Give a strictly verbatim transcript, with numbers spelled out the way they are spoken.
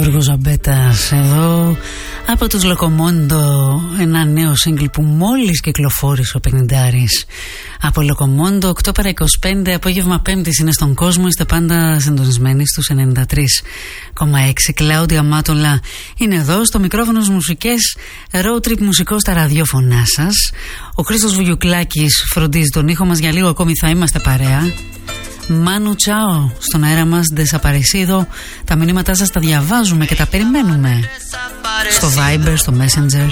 Γιώργος Ζαμπέτας εδώ από τους Λοκομόντο, ένα νέο σύγκλ που μόλις κυκλοφόρησε ο πενηντάρης. Από Λοκομόντο, οκτώ παρά είκοσι πέντε, απόγευμα Πέμπτης είναι στον κόσμο. Είστε πάντα συντονισμένοι στους ενενήντα τρία κόμμα έξι. Κλάουδια Μάτολα είναι εδώ στο μικρόφωνο μουσικές, road trip μουσικό στα ραδιόφωνά σας. Ο Χρήστος Βουγιουκλάκης φροντίζει τον ήχο μας. Για λίγο ακόμη θα είμαστε παρέα. Μάνου τσάο στον αέρα μας, Ντεσαπαρεσίδο. Τα μηνύματά σας τα διαβάζουμε και τα περιμένουμε στο Viber, στο Messenger.